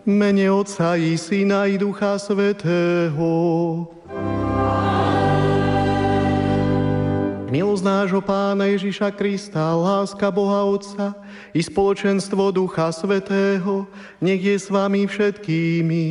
v mene Otca i Syna i Ducha Svätého. Milosť nášho Pána Ježiša Krista, láska Boha Otca i spoločenstvo Ducha Svätého, nech je s vami všetkými.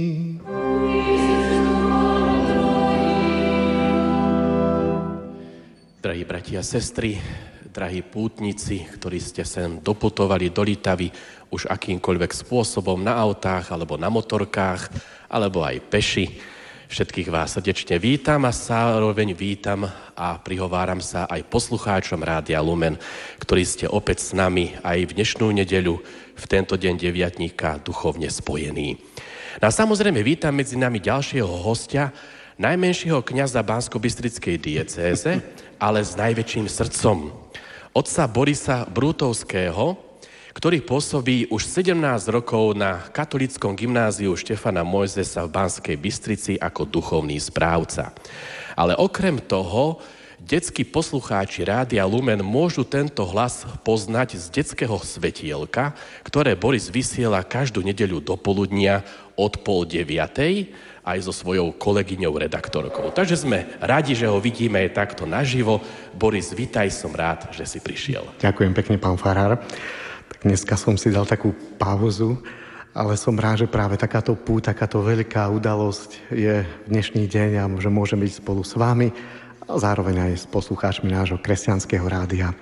Drahí bratia a sestry, drahí pútnici, ktorí ste sem doputovali do Litavy už akýmkoľvek spôsobom na autách, alebo na motorkách, alebo aj peši, všetkých vás srdečne vítam a zároveň vítam a prihováram sa aj poslucháčom Rádia Lumen, ktorí ste opäť s nami aj v dnešnú nedeľu, v tento deň deviatníka duchovne spojení. No a samozrejme vítam medzi nami ďalšieho hostia, najmenšieho kňaza Banskobystrickej diecéze, ale s najväčším srdcom. Otca Borisa Brútovského, ktorý pôsobí už 17 rokov na katolíckom gymnáziu Štefana Mojzesa v Banskej Bystrici ako duchovný správca. Ale okrem toho, detskí poslucháči Rádia Lumen môžu tento hlas poznať z detského svetielka, ktoré Boris vysiela každú nedeľu do poludnia od 8:30 aj so svojou kolegyňou redaktorkou. Takže sme radi, že ho vidíme aj takto naživo. Boris, vitaj, som rád, že si prišiel. Ďakujem pekne, pán farár. Tak dneska som si dal takú pauzu, ale som rád, že práve takáto púť, takáto veľká udalosť je v dnešný deň a že môžem byť spolu s vami a zároveň aj s poslucháčmi nášho kresťanského rádia.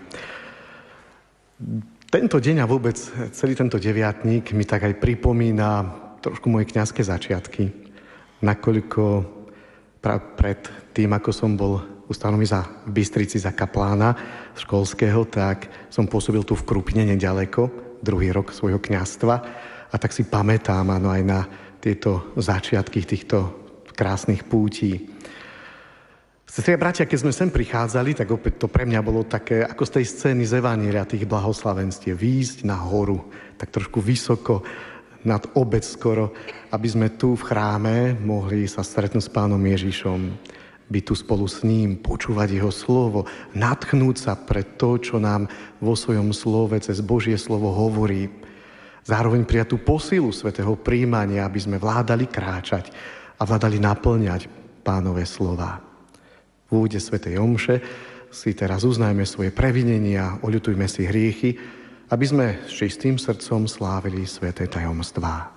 Tento deň a vôbec celý tento deviatník mi tak aj pripomína trošku moje kňazské začiatky. Nakoľko pred tým, ako som bol ustanovený v Bystrici za kaplána školského, tak som pôsobil tu v Krupine nedaleko, druhý rok svojho kňazstva. A tak si pamätám aj na tieto začiatky týchto krásnych pútí. Sestri a bratia, keď sme sem prichádzali, tak opäť to pre mňa bolo také, ako z tej scény z Evanjelia, tých blahoslavenstiev, výjsť na horu, tak trošku vysoko, nad obec skoro, aby sme tu v chráme mohli sa stretnúť s Pánom Ježišom, byť tu spolu s ním, počúvať jeho slovo, nadchnúť sa pre to, čo nám vo svojom slove cez Božie slovo hovorí. Zároveň prijať tú posilu svätého prijímania, aby sme vládali kráčať a vládali naplňať Pánove slova. V úvode svätej omše si teraz uznajme svoje previnenia, oľutujme si hriechy, aby sme s čistým srdcom slávili sväté tajomstvá.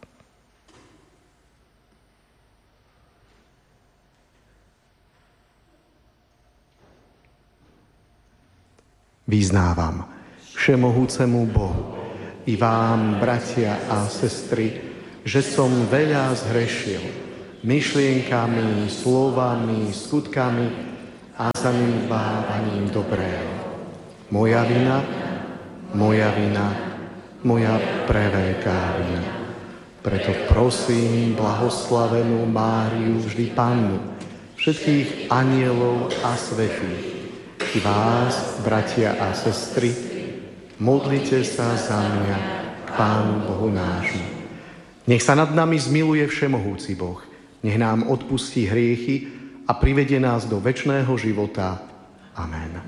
Vyznávam všemohúcemu Bohu i vám, bratia a sestry, že som veľa zhrešil myšlienkami, slovami, skutkami a zanedbávaním dobrého. Moja vina, moja preveľká vina. Preto prosím blahoslavenú Máriu, vždy Pannu, všetkých anielov a svätých, i vás, bratia a sestry, modlite sa za mňa k Pánu Bohu nášmu. Nech sa nad nami zmiluje všemohúci Boh, nech nám odpustí hriechy a privedie nás do večného života. Amen.